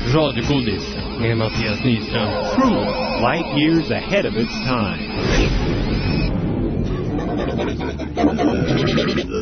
Radiogodis med Mattias Nyström. Truly, light years ahead of its time.